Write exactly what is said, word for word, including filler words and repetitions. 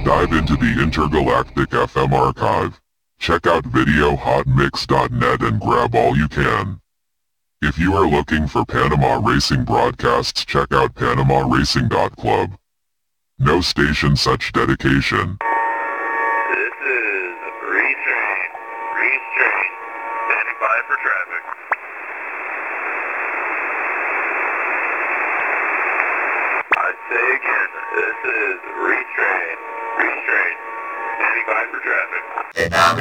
Dive into the intergalactic F M archive. Check out video hot mix dot net and grab all you can. If you are looking for Panama Racing broadcasts, check out panama racing dot club. No station such dedication. This is Restrain. Restrain. Standing by for traffic. I say again, this is Restrain. Restrain. Standing by for traffic. And now